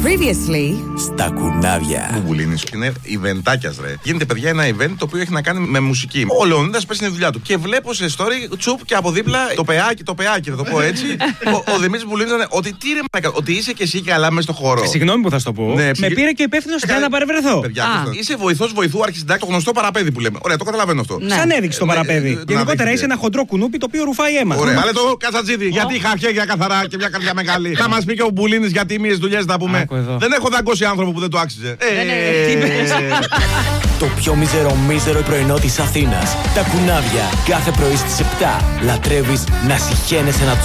Previously. Στα κουνάβια. Μπουμπουλίνης είναι eventάκιας, ρε. Γίνεται, παιδιά, ένα event το οποίο έχει να κάνει με μουσική. Ο Λεωνίδας πέσει στη δουλειά του. Και βλέπω σε story τσουπ και από δίπλα το πεάκι, θα το πω έτσι. Ο Δημήτρης Μπουλίνης ήταν ότι τι ρε μαλάκα, ότι είσαι και εσύ καλά μέσα στο χώρο. Συγγνώμη που θα σου το πω. Ναι, με πήρε και υπεύθυνος για να παρευρεθώ. Παιδιά, είσαι βοηθός βοηθού αρχισυντάκτη, το γνωστό παραπέδι που λέμε. Ωραία, το καταλαβαίνω αυτό. Ναι. Σαν έδειξε το παραπέδι. Γενικότερα είσαι ένα χοντρό κουνούπι το οποίο ρουφάει αίμα. Ωραία. Βάλε το Κατσατζίδι. Γιατί είχα χέρια καθαρά και μια καρδιά μεγάλη. Θα μας πει και ο Μπουλίνης γιατί μοιες δουλειές να πούμε. Δεν έχω δαγκώσει άνθρωπο που δεν το άξιζε. Το πιο μίζερο πρωινό της Αθήνας. Τα κουνάβια. Κάθε πρωί στις 7. Λατρεύεις να συχαίνεσαι να τους